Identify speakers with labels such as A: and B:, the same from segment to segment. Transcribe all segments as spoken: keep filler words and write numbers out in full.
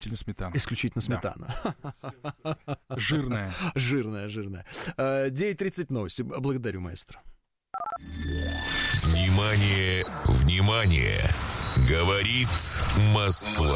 A: Сметана.
B: Исключительно сметана.
A: Да. Жирная.
B: Жирная, жирная. девять тридцать новости. Благодарю, маэстро.
C: Внимание, внимание! Говорит Москва.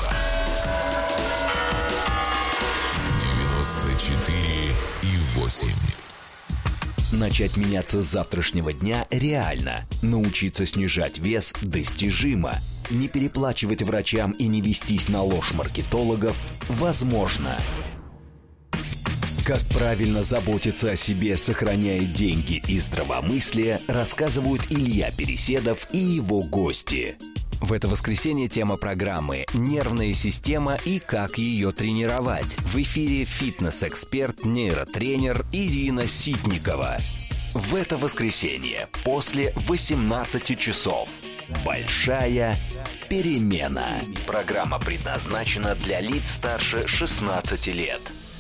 C: девяносто четыре и восемь.
D: Начать меняться с завтрашнего дня реально. Научиться снижать вес достижимо. Не переплачивать врачам и не вестись на ложь маркетологов возможно. Как правильно заботиться о себе, сохраняя деньги и здравомыслие, рассказывают Илья Переседов и его гости. В это воскресенье тема программы «Нервная система и как ее тренировать». В эфире фитнес-эксперт, нейротренер Ирина Ситникова. В это воскресенье после восемнадцати часов. Большая перемена. Программа предназначена для лиц старше шестнадцати лет.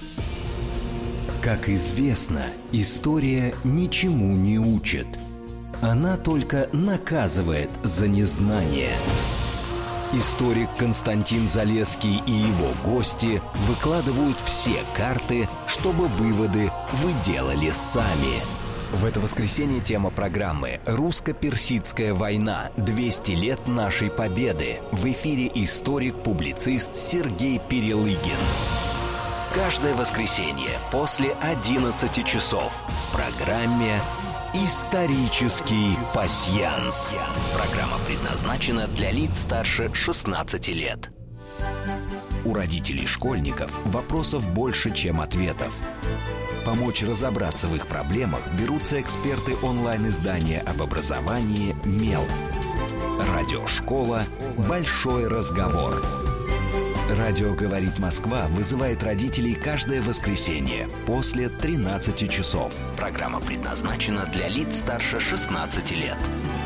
D: Как известно, история ничему не учит. Она только наказывает за незнание. Историк Константин Залесский и его гости выкладывают все карты, чтобы выводы вы делали сами. В это воскресенье тема программы «Русско-персидская война. двести лет нашей победы». В эфире историк-публицист Сергей Перелыгин. Каждое воскресенье после одиннадцати часов в программе «Исторический пасьянс». Программа предназначена для лиц старше шестнадцати лет. У родителей школьников вопросов больше, чем ответов. Помочь разобраться в их проблемах берутся эксперты онлайн-издания об образовании «Мел». Радиошкола «Большой разговор». Радио «Говорит Москва» вызывает родителей каждое воскресенье после тринадцати часов. Программа предназначена для лиц старше шестнадцати лет.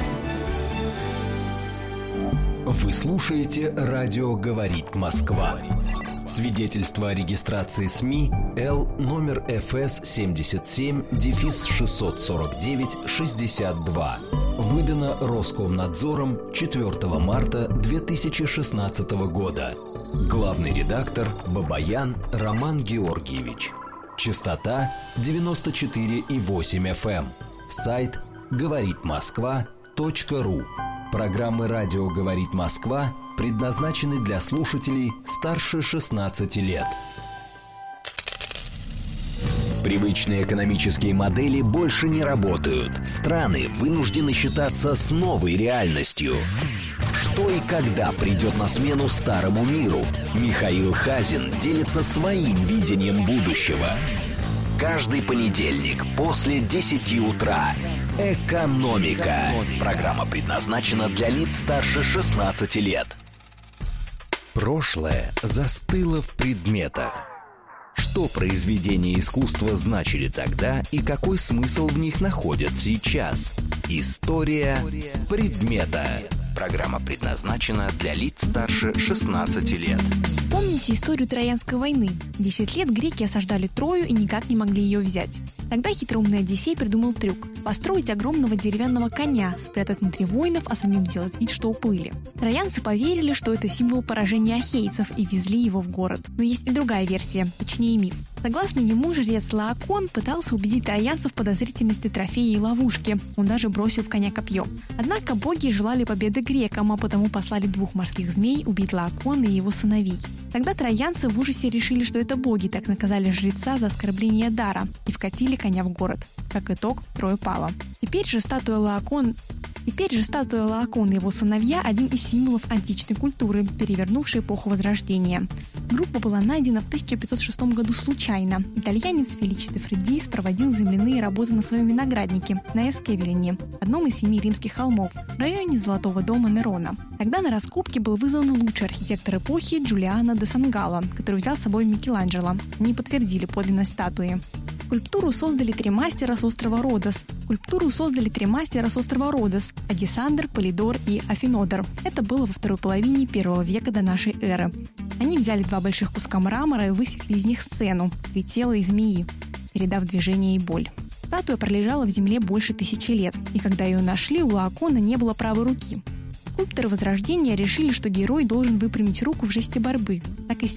D: Вы слушаете «Радио «Говорит Москва». Свидетельство о регистрации СМИ Л номер эф эс семьдесят семь шестьсот сорок девять шестьдесят два. Выдано Роскомнадзором четвёртого марта две тысячи шестнадцатого года. Главный редактор Бабаян Роман Георгиевич. Частота девяносто четыре и восемь эф эм. Сайт говорит москва точка ру. Программы «Радио говорит Москва» предназначены для слушателей старше шестнадцати лет. Привычные экономические модели больше не работают. Страны вынуждены считаться с новой реальностью. Что и когда придет на смену старому миру? Михаил Хазин делится своим видением будущего. Каждый понедельник после десяти утра. «Экономика». Программа предназначена для лиц старше шестнадцати лет. Прошлое застыло в предметах. Что произведения искусства значили тогда и какой смысл в них находят сейчас? История предмета. Программа предназначена для лиц старше шестнадцати лет.
E: Помните историю Троянской войны? Десять лет греки осаждали Трою и никак не могли ее взять. Тогда хитроумный Одиссей придумал трюк – построить огромного деревянного коня, спрятать внутри воинов, а самим сделать вид, что уплыли. Троянцы поверили, что это символ поражения ахейцев, и везли его в город. Но есть и другая версия, точнее миф. Согласно ему, жрец Лаокон пытался убедить троянцев в подозрительности трофея и ловушки. Он даже бросил в коня копье. Однако боги желали победы грекам, а потому послали двух морских змей убить Лаокона и его сыновей. Тогда троянцы в ужасе решили, что это боги так наказали жреца за оскорбление дара и вкатили коня в город. Как итог, Троя пала. Теперь же статуя Лаокон... Теперь же статуя Лаокона и его сыновья – один из символов античной культуры, перевернувшей эпоху Возрождения. Группа была найдена в тысяча пятьсот шестом году случайно. Итальянец Феличе де Фреддис проводил земляные работы на своем винограднике на Эскевелине, одном из семи римских холмов, в районе Золотого дома Нерона. Тогда на раскопки был вызван лучший архитектор эпохи Джулиано де Сангалло, который взял с собой Микеланджело. Они подтвердили подлинность статуи. Скульптуру создали три мастера с острова Родос. Скульптуру создали три мастера с острова Родос – Агисандр, Полидор и Афинодор. Это было во второй половине первого века до нашей эры. Они взяли два больших куска мрамора и высекли из них сцену – три тела и змеи, передав движение и боль. Статуя пролежала в земле больше тысячи лет, и когда ее нашли, у Лаокона не было правой руки. Скульпторы Возрождения решили, что герой должен выпрямить руку в жесте борьбы. Так и